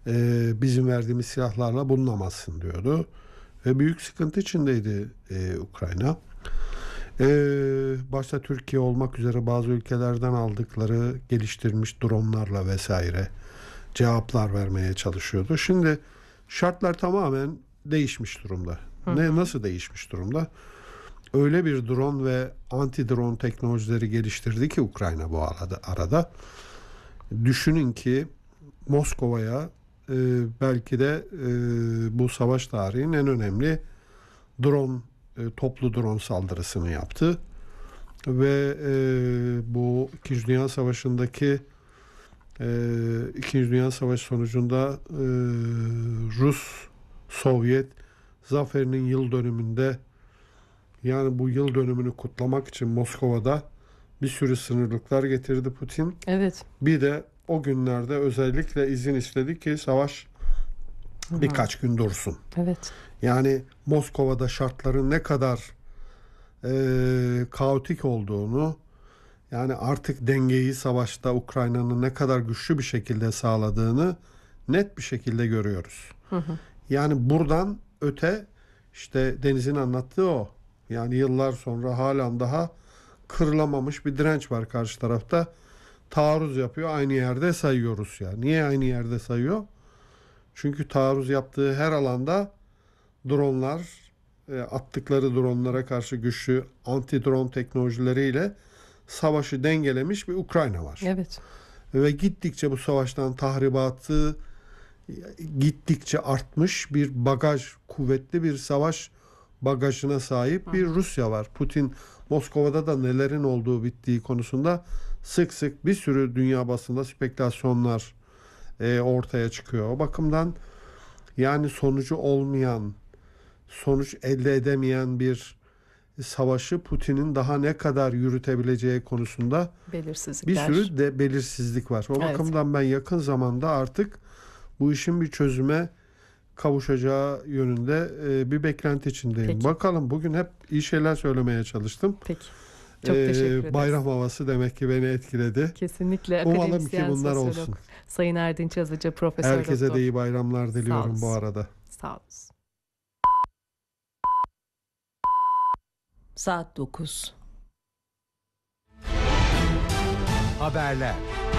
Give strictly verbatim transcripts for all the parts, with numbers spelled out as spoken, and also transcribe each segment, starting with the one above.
e, bizim verdiğimiz silahlarla bulunamazsın diyordu. Ve büyük sıkıntı içindeydi e, Ukrayna. E, başta Türkiye olmak üzere bazı ülkelerden aldıkları geliştirilmiş dronlarla vesaire cevaplar vermeye çalışıyordu. Şimdi şartlar tamamen değişmiş durumda. Hı hı. Ne nasıl değişmiş durumda? Öyle bir drone ve anti-drone teknolojileri geliştirdi ki Ukrayna bu arada. arada. Düşünün ki Moskova'ya e, belki de e, bu savaş tarihinin en önemli drone, e, toplu drone saldırısını yaptı. Ve e, bu İkinci Dünya Savaşı'ndaki e, İkinci Dünya Savaşı sonucunda e, Rus-Sovyet zaferinin yıl dönümünde, yani bu yıl dönümünü kutlamak için Moskova'da bir sürü sınırlıklar getirdi Putin. Evet. Bir de o günlerde özellikle izin istedi ki savaş Hı-hı. birkaç gün dursun. Evet. Yani Moskova'da şartların ne kadar e, kaotik olduğunu, yani artık dengeyi savaşta Ukrayna'nın ne kadar güçlü bir şekilde sağladığını net bir şekilde görüyoruz. Hı hı. Yani buradan öte işte Deniz'in anlattığı o. Yani yıllar sonra halen daha kırılamamış bir direnç var karşı tarafta. Taarruz yapıyor, aynı yerde sayıyor Rusya. Niye aynı yerde sayıyor? Çünkü taarruz yaptığı her alanda dronlar, attıkları dronlara karşı güçlü anti-drone teknolojileriyle savaşı dengelemiş bir Ukrayna var. Evet. Ve gittikçe bu savaştan tahribatı gittikçe artmış bir bagaj, kuvvetli bir savaş bagajına sahip bir Rusya var. Putin Moskova'da da nelerin olduğu bittiği konusunda sık sık bir sürü dünya basında spekülasyonlar e, ortaya çıkıyor. O bakımdan yani sonucu olmayan, sonuç elde edemeyen bir savaşı Putin'in daha ne kadar yürütebileceği konusunda bir sürü de belirsizlik var. O evet. bakımdan ben yakın zamanda artık bu işin bir çözüme kavuşacağı yönünde e, bir beklenti içindeyim. Peki. Bakalım, bugün hep iyi şeyler söylemeye çalıştım. Peki. Çok ee, teşekkür ederiz. Bayram havası demek ki beni etkiledi. Kesinlikle. Umalım ki bunlar sosyolog, olsun. Sayın Erdinç Yazıcı, Profesör Herkese Doktor. de iyi bayramlar diliyorum bu arada. Sağ olun. Saat dokuz. Haberler.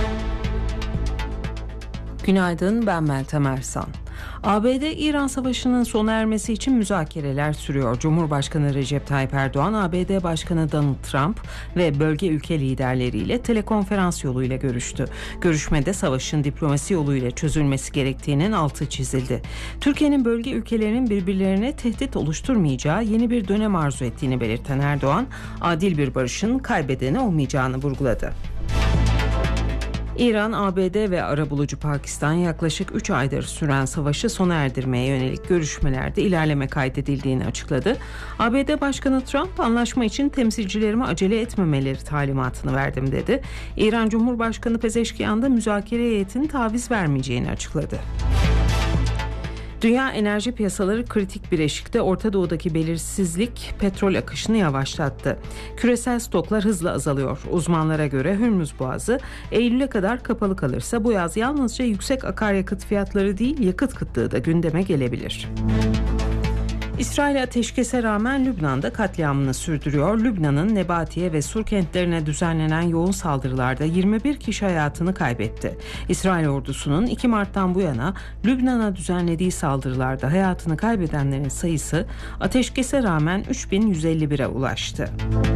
Günaydın, ben Meltem Ersan. A B D-İran Savaşı'nın sona ermesi için müzakereler sürüyor. Cumhurbaşkanı Recep Tayyip Erdoğan, A B D Başkanı Donald Trump ve bölge ülke liderleriyle telekonferans yoluyla görüştü. Görüşmede savaşın diplomasi yoluyla çözülmesi gerektiğinin altı çizildi. Türkiye'nin bölge ülkelerinin birbirlerine tehdit oluşturmayacağı yeni bir dönem arzu ettiğini belirten Erdoğan, adil bir barışın kaybedeni olmayacağını vurguladı. İran, A B D ve arabulucu Pakistan yaklaşık üç aydır süren savaşı sona erdirmeye yönelik görüşmelerde ilerleme kaydedildiğini açıkladı. A B D Başkanı Trump, anlaşma için temsilcilerime acele etmemeleri talimatını verdim dedi. İran Cumhurbaşkanı Pezeşkiyan da müzakere heyetinin taviz vermeyeceğini açıkladı. Dünya enerji piyasaları kritik bir eşikte. Orta Doğu'daki belirsizlik petrol akışını yavaşlattı. Küresel stoklar hızla azalıyor. Uzmanlara göre Hürmüz Boğazı Eylül'e kadar kapalı kalırsa bu yaz yalnızca yüksek akaryakıt fiyatları değil, yakıt kıtlığı da gündeme gelebilir. İsrail ateşkese rağmen Lübnan'da katliamını sürdürüyor. Lübnan'ın Nebatiye ve Sur kentlerine düzenlenen yoğun saldırılarda yirmi bir kişi hayatını kaybetti. İsrail ordusunun iki Mart'tan bu yana Lübnan'a düzenlediği saldırılarda hayatını kaybedenlerin sayısı ateşkese rağmen üç bin yüz elli bire ulaştı.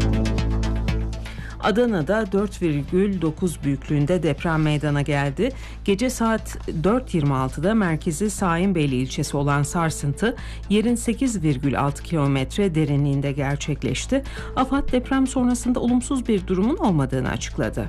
Adana'da dört virgül dokuz büyüklüğünde deprem meydana geldi. Gece saat dört yirmi altıda merkezi Saimbeyli ilçesi olan sarsıntı yerin sekiz virgül altı kilometre derinliğinde gerçekleşti. AFAD deprem sonrasında olumsuz bir durumun olmadığını açıkladı.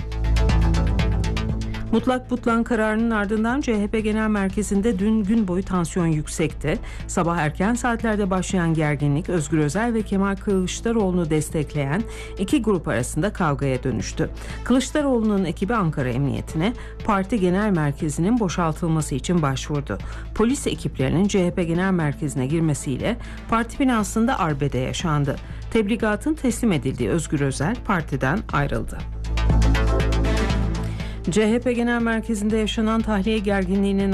Mutlak butlan kararının ardından C H P Genel Merkezi'nde dün gün boyu tansiyon yüksekti. Sabah erken saatlerde başlayan gerginlik Özgür Özel ve Kemal Kılıçdaroğlu'nu destekleyen iki grup arasında kavgaya dönüştü. Kılıçdaroğlu'nun ekibi Ankara Emniyetine parti genel merkezinin boşaltılması için başvurdu. Polis ekiplerinin C H P Genel Merkezi'ne girmesiyle parti binasında arbede yaşandı. Tebligatın teslim edildiği Özgür Özel partiden ayrıldı. C H P Genel Merkezi'nde yaşanan tahliye gerginliğinin